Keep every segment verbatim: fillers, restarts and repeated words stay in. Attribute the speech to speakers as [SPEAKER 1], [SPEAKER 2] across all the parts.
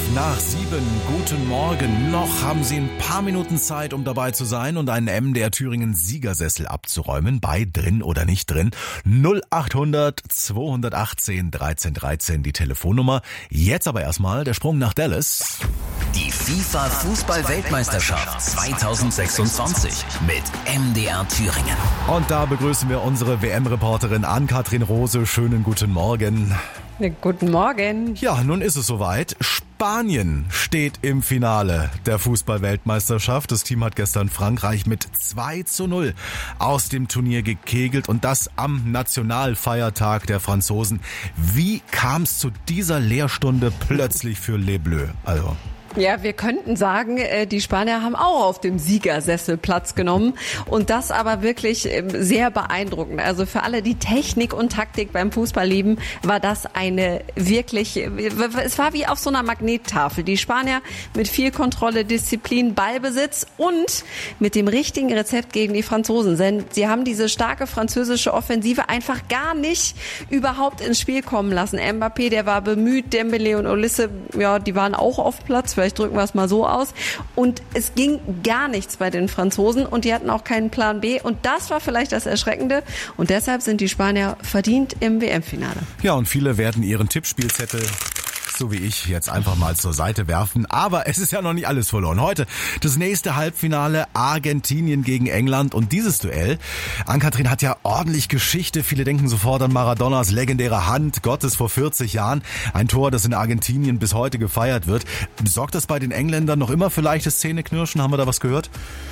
[SPEAKER 1] nach sieben. Guten Morgen. Noch haben Sie ein paar Minuten Zeit, um dabei zu sein und einen M D R Thüringen Siegersessel abzuräumen. Bei drin oder nicht drin. null acht hundert zweihundertachtzehn dreizehn dreizehn die Telefonnummer. Jetzt aber erstmal der Sprung nach Dallas.
[SPEAKER 2] Die FIFA-Fußball-Weltmeisterschaft zweitausendsechsundzwanzig mit M D R Thüringen.
[SPEAKER 1] Und da begrüßen wir unsere W M-Reporterin Ann-Kathrin Rose. Schönen guten Morgen.
[SPEAKER 3] Guten Morgen.
[SPEAKER 1] Ja, nun ist es soweit. Spanien steht im Finale der Fußball-Weltmeisterschaft. Das Team hat gestern Frankreich mit zwei zu null aus dem Turnier gekegelt und das am Nationalfeiertag der Franzosen. Wie kam es zu dieser Lehrstunde plötzlich für Les Bleus? Also...
[SPEAKER 3] Ja, wir könnten sagen, die Spanier haben auch auf dem Siegersessel Platz genommen und das aber wirklich sehr beeindruckend. Also für alle, die Technik und Taktik beim Fußball lieben, war das eine wirklich, es war wie auf so einer Magnettafel. Die Spanier mit viel Kontrolle, Disziplin, Ballbesitz und mit dem richtigen Rezept gegen die Franzosen. Denn sie haben diese starke französische Offensive einfach gar nicht überhaupt ins Spiel kommen lassen. Mbappé, der war bemüht, Dembélé und Olise, ja, die waren auch auf Platz. Vielleicht drücken wir es mal so aus. Und es ging gar nichts bei den Franzosen und die hatten auch keinen Plan B. Und das war vielleicht das Erschreckende. Und deshalb sind die Spanier verdient im W M-Finale.
[SPEAKER 1] Ja, und viele werden ihren Tippspielzettel, so wie ich, jetzt einfach mal zur Seite werfen. Aber es ist ja noch nicht alles verloren. Heute das nächste Halbfinale, Argentinien gegen England. Und dieses Duell, Ann-Kathrin, hat ja ordentlich Geschichte. Viele denken sofort an Maradonas legendäre Hand Gottes vor vierzig Jahren. Ein Tor, das in Argentinien bis heute gefeiert wird. Sorgt das bei den Engländern noch immer für leichtes Zähneknirschen? Haben wir da was gehört?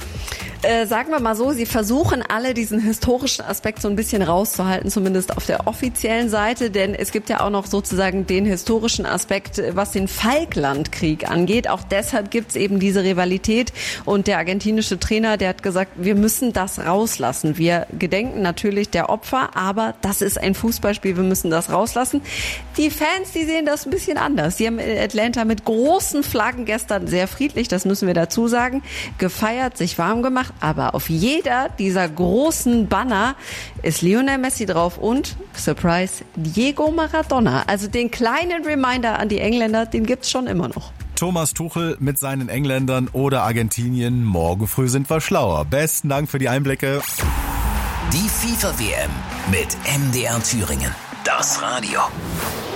[SPEAKER 3] Äh, sagen wir mal so, sie versuchen alle diesen historischen Aspekt so ein bisschen rauszuhalten, zumindest auf der offiziellen Seite, denn es gibt ja auch noch sozusagen den historischen Aspekt, was den Falklandkrieg angeht. Auch deshalb gibt es eben diese Rivalität und der argentinische Trainer, der hat gesagt, wir müssen das rauslassen. Wir gedenken natürlich der Opfer, aber das ist ein Fußballspiel, wir müssen das rauslassen. Die Fans, die sehen das ein bisschen anders. Die haben in Atlanta mit großen Flaggen gestern sehr friedlich, das müssen wir dazu sagen, gefeiert, sich warm gemacht. Aber auf jeder dieser großen Banner ist Lionel Messi drauf und, Surprise, Diego Maradona. Also den kleinen Reminder an die Engländer, den gibt's schon immer noch.
[SPEAKER 1] Thomas Tuchel mit seinen Engländern oder Argentinien. Morgen früh sind wir schlauer. Besten Dank für die Einblicke.
[SPEAKER 2] Die FIFA-W M mit M D R Thüringen. Das Radio.